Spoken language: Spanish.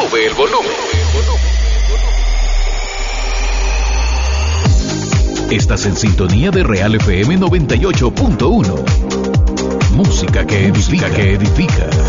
Sube el volumen. Estás en sintonía de Real FM 98.1. Música que edifica.